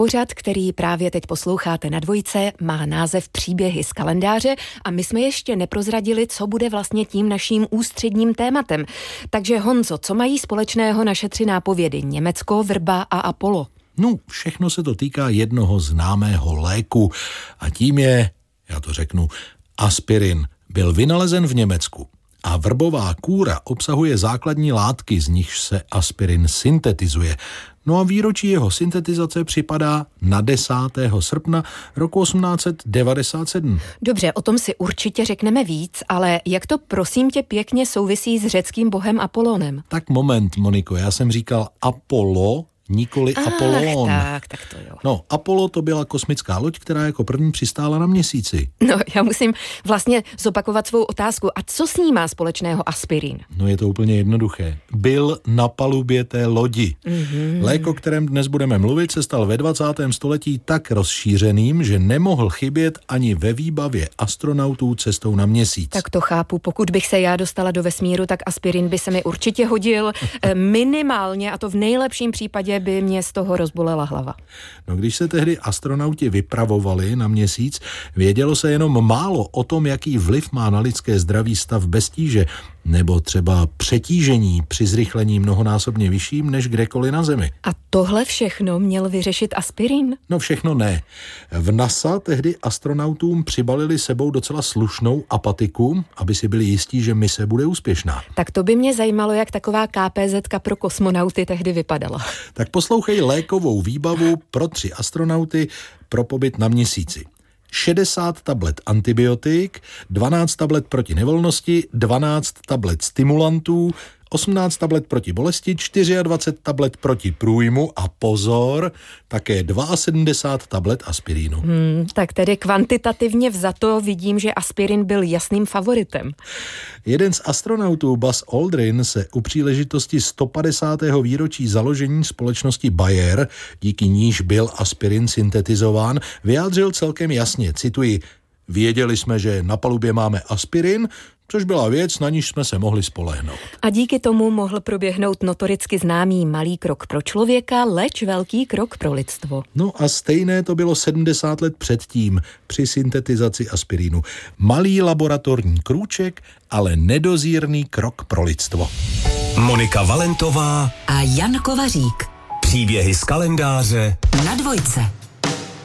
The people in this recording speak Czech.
Pořad, který právě teď posloucháte na Dvojce, má název Příběhy z kalendáře a my jsme ještě neprozradili, co bude vlastně tím naším ústředním tématem. Takže Honzo, co mají společného naše 3 nápovědy? Německo, vrba a Apollo. No, všechno se to týká jednoho známého léku a tím je, já to řeknu, aspirin. Byl vynalezen v Německu a vrbová kůra obsahuje základní látky, z nichž se aspirin syntetizuje. No a výročí jeho syntetizace připadá na 10. srpna roku 1897. Dobře, o tom si určitě řekneme víc, ale jak to prosím tě pěkně souvisí s řeckým bohem Apollonem? Tak moment, Moniko, já jsem říkal Apollo, nikoli Apollon. Tak to jo. No, Apollo to byla kosmická loď, která jako první přistála na Měsíci. No, já musím vlastně zopakovat svou otázku. A co s ní má společného aspirin? No, je to úplně jednoduché. Byl na palubě té lodi. Lék, o kterém dnes budeme mluvit, se stal ve 20. století tak rozšířeným, že nemohl chybět ani ve výbavě astronautů cestou na Měsíc. Tak to chápu. Pokud bych se já dostala do vesmíru, tak aspirin by se mi určitě hodil. Minimálně, a to v nejlepším případě by mě z toho rozbolela hlava. No, když se tehdy astronauti vypravovali na Měsíc, vědělo se jenom málo o tom, jaký vliv má na lidské zdraví stav bez tíže, nebo třeba přetížení při zrychlení mnohonásobně vyšším než kdekoliv na Zemi. A tohle všechno měl vyřešit aspirin? No všechno ne. V NASA tehdy astronautům přibalili sebou docela slušnou apatiku, aby si byli jistí, že mise bude úspěšná. Tak to by mě zajímalo, jak taková KPZ pro kosmonauty tehdy vypadala. Tak poslouchej lékovou výbavu pro 3 astronauty pro pobyt na Měsíci. 60 tablet antibiotik, 12 tablet proti nevolnosti, 12 tablet stimulantů, 18 tablet proti bolesti, 24 tablet proti průjmu a pozor, také 72 tablet aspirínu. Tak tedy kvantitativně vzato vidím, že aspirin byl jasným favoritem. Jeden z astronautů, Buzz Aldrin, se u příležitosti 150. výročí založení společnosti Bayer, díky níž byl aspirin syntetizován, vyjádřil celkem jasně, cituji: "Věděli jsme, že na palubě máme aspirin, což byla věc, na níž jsme se mohli spolehnout." A díky tomu mohl proběhnout notoricky známý malý krok pro člověka, leč velký krok pro lidstvo. No a stejné to bylo 70 let předtím při syntetizaci aspirínu. Malý laboratorní krůček, ale nedozírný krok pro lidstvo. Monika Valentová a Jan Kovařík. Příběhy z kalendáře na Dvojce.